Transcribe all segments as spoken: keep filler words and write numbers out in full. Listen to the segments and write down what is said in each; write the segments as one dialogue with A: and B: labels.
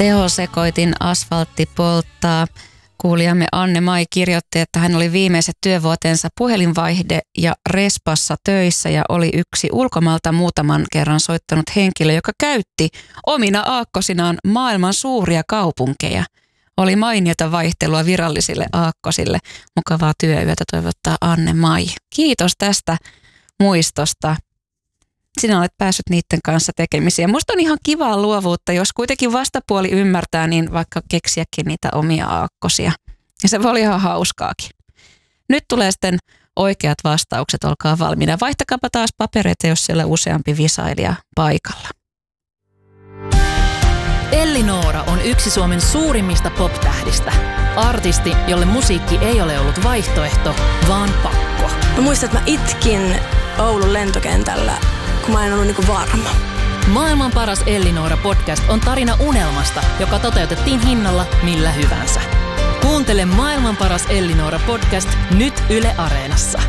A: Tehosekoitin asfaltti polttaa. Kuulijamme Anne-Mai kirjoitti, että hän oli viimeiset työvuotensa puhelinvaihde ja respassa töissä ja oli yksi ulkomailta muutaman kerran soittanut henkilö, joka käytti omina aakkosinaan maailman suuria kaupunkeja. Oli mainiota vaihtelua virallisille aakkosille. Mukavaa työyötä toivottaa Anne-Mai. Kiitos tästä muistosta. Sinä olet päässyt niiden kanssa tekemisiin. Musta on ihan kivaa luovuutta, jos kuitenkin vastapuoli ymmärtää, niin vaikka keksiäkin niitä omia aakkosia. Ja se voi olla ihan hauskaakin. Nyt tulee sitten oikeat vastaukset, olkaa valmiina. Vaihtakaapa taas papereita, jos siellä useampi visailija paikalla.
B: Elli-Noora on yksi Suomen suurimmista pop-tähdistä. Artisti, jolle musiikki ei ole ollut vaihtoehto, vaan pakko.
C: Mä muistan, että mä itkin Oulun lentokentällä, kun mä en ollut niinku varma.
B: Maailman paras Elli-Noora podcast on tarina unelmasta, joka toteutettiin hinnalla millä hyvänsä. Kuuntele Maailman paras Elli-Noora podcast nyt Yle Areenassa.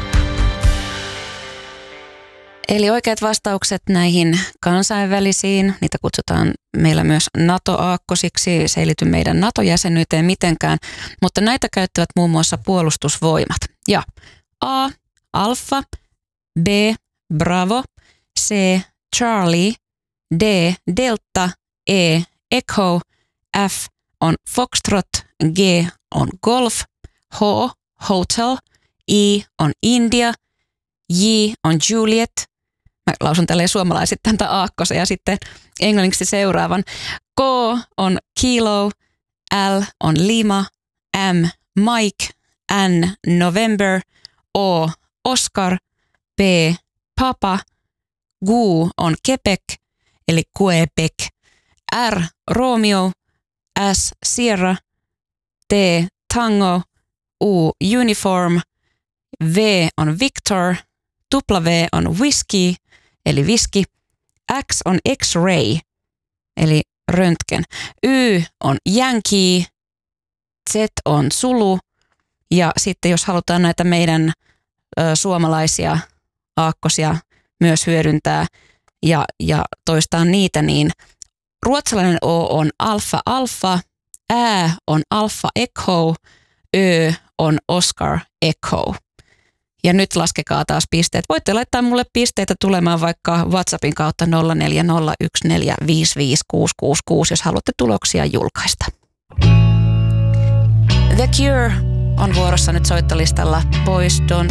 A: Eli oikeat vastaukset näihin kansainvälisiin, niitä kutsutaan meillä myös NATO-aakkosiksi, se ei liity meidän NATO-jäsenyyteen mitenkään, mutta näitä käyttävät muun muassa puolustusvoimat. Ja A, Alfa, B, Bravo, C, Charlie, D, Delta, E, Echo, F on Foxtrot, G on Golf, H, Hotel, I on India, J on Juliet. Mä lausun tälleen suomalaisittain tämän aakkosen ja sitten englanniksi seuraavan. K on Kilo, L on Lima, M Mike, N November, O Oscar, P Papa, G on Quebec eli Quebec, R Romeo, S Sierra, T Tango, U Uniform, V on Victor, W on Whiskey, eli whisky, X on X-ray, eli röntgen, Y on Yankee, Z on Zulu, ja sitten jos halutaan näitä meidän ö, suomalaisia aakkosia myös hyödyntää ja, ja toistaa niitä, niin ruotsalainen O on Alfa Alfa, Ä on Alfa Echo, Ö on Oscar Echo. Ja nyt laskekaa taas pisteet. Voitte laittaa mulle pisteitä tulemaan vaikka WhatsAppin kautta nolla neljä nolla yksi neljä viisi viisi kuusi kuusi kuusi, jos haluatte tuloksia julkaista. The Cure on vuorossa nyt soittolistalla. Boys Don't